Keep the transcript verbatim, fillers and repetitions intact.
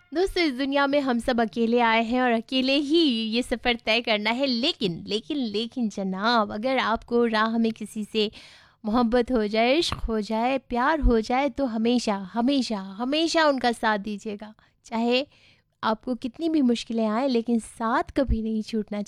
दोस्तों, इस दुनिया में हम सब अकेले आए हैं और अकेले ही ये सफ़र तय करना है। लेकिन लेकिन लेकिन जनाब, अगर आपको राह में किसी से मोहब्बत हो जाए, इश्क हो जाए, प्यार हो जाए, तो हमेशा हमेशा हमेशा उनका साथ दीजिएगा। चाहे आपको कितनी भी मुश्किलें आए, लेकिन साथ कभी नहीं छूटना